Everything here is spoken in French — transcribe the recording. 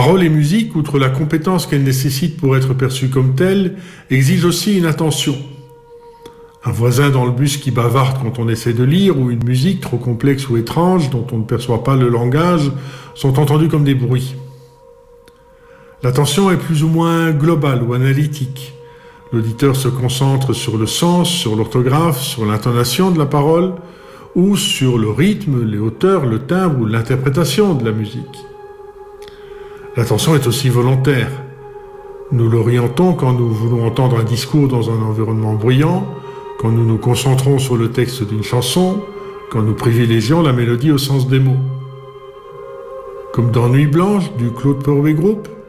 Paroles et musique, outre la compétence qu'elles nécessitent pour être perçues comme telles, exigent aussi une attention. Un voisin dans le bus qui bavarde quand on essaie de lire, ou une musique trop complexe ou étrange dont on ne perçoit pas le langage, sont entendus comme des bruits. L'attention est plus ou moins globale ou analytique. L'auditeur se concentre sur le sens, sur l'orthographe, sur l'intonation de la parole, ou sur le rythme, les hauteurs, le timbre ou l'interprétation de la musique. L'attention est aussi volontaire. Nous l'orientons quand nous voulons entendre un discours dans un environnement bruyant, quand nous nous concentrons sur le texte d'une chanson, quand nous privilégions la mélodie au sens des mots. Comme dans Nuit blanche du Claude Pourvet Group.